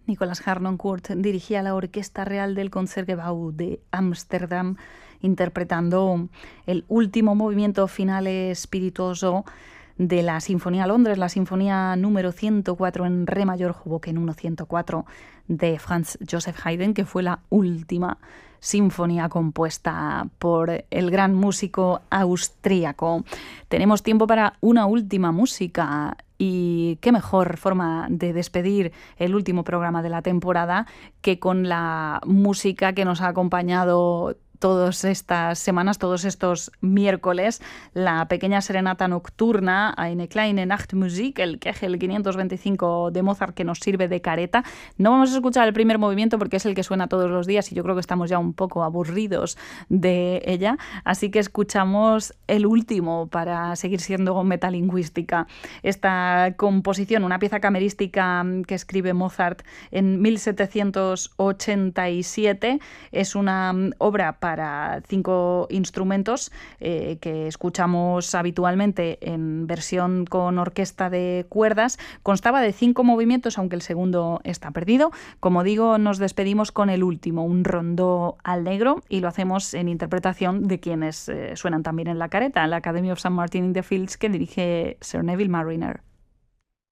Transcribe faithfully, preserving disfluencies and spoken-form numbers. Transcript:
Nicolas Harnoncourt dirigía la Orquesta Real del Concertgebouw de Ámsterdam, interpretando el último movimiento finale spirituoso de la Sinfonía Londres, la Sinfonía número ciento cuatro en Re mayor, Hoboken uno ciento cuatro de Franz Joseph Haydn, que fue la última sinfonía compuesta por el gran músico austríaco. Tenemos tiempo para una última música. Y qué mejor forma de despedir el último programa de la temporada que con la música que nos ha acompañado todas estas semanas, todos estos miércoles, la pequeña serenata nocturna, Eine kleine Nachtmusik, el Kegel quinientos veinticinco de Mozart, que nos sirve de careta. No vamos a escuchar el primer movimiento porque es el que suena todos los días y yo creo que estamos ya un poco aburridos de ella, así que escuchamos el último para seguir siendo metalingüística. Esta composición, una pieza camerística que escribe Mozart en mil setecientos ochenta y siete, es una obra para para cinco instrumentos eh, que escuchamos habitualmente en versión con orquesta de cuerdas. Constaba de cinco movimientos, aunque el segundo está perdido. Como digo, nos despedimos con el último, un rondó al negro, y lo hacemos en interpretación de quienes eh, suenan también en la careta, la Academy of Saint Martin in the Fields, que dirige Sir Neville Marriner.